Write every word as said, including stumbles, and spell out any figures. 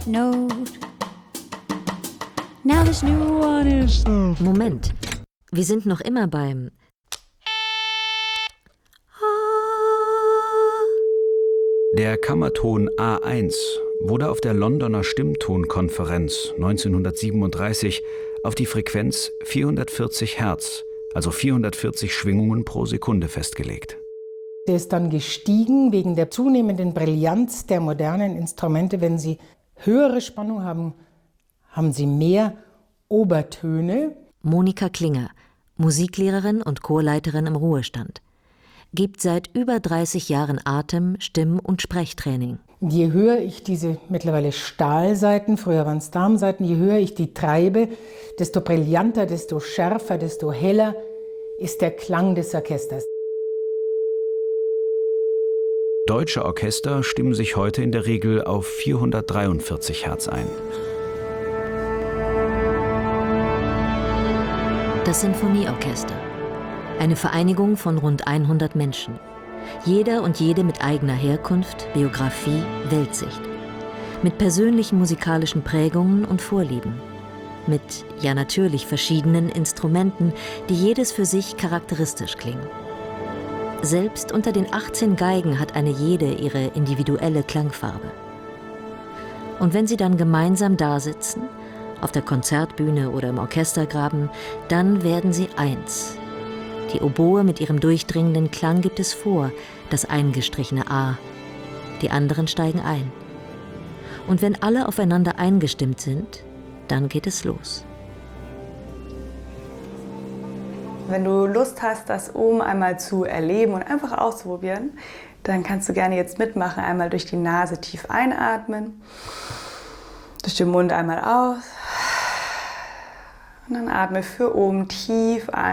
note. Now this new one is so. Moment, wir sind noch immer beim Der Kammerton A eins wurde auf der Londoner Stimmtonkonferenz neunzehnhundertsiebenunddreißig auf die Frequenz vierhundertvierzig Hertz, also vierhundertvierzig Schwingungen pro Sekunde festgelegt. Der ist dann gestiegen wegen der zunehmenden Brillanz der modernen Instrumente. Wenn sie höhere Spannung haben, haben sie mehr Obertöne. Monika Klinger, Musiklehrerin und Chorleiterin im Ruhestand, gibt seit über dreißig Jahren Atem-, Stimm- und Sprechtraining. Je höher ich diese mittlerweile Stahlsaiten, früher waren es Darmsaiten, je höher ich die treibe, desto brillanter, desto schärfer, desto heller ist der Klang des Orchesters. Deutsche Orchester stimmen sich heute in der Regel auf vierhundertdreiundvierzig Hertz ein. Das Sinfonieorchester. Eine Vereinigung von rund hundert Menschen. Jeder und jede mit eigener Herkunft, Biografie, Weltsicht. Mit persönlichen musikalischen Prägungen und Vorlieben. Mit, ja natürlich, verschiedenen Instrumenten, die jedes für sich charakteristisch klingen. Selbst unter den achtzehn Geigen hat eine jede ihre individuelle Klangfarbe. Und wenn sie dann gemeinsam dasitzen, auf der Konzertbühne oder im Orchestergraben, dann werden sie eins. Die Oboe mit ihrem durchdringenden Klang gibt es vor, das eingestrichene A. Die anderen steigen ein. Und wenn alle aufeinander eingestimmt sind, dann geht es los. Wenn du Lust hast, das oben einmal zu erleben und einfach auszuprobieren, dann kannst du gerne jetzt mitmachen. Einmal durch die Nase tief einatmen, durch den Mund einmal aus und dann atme für oben tief ein.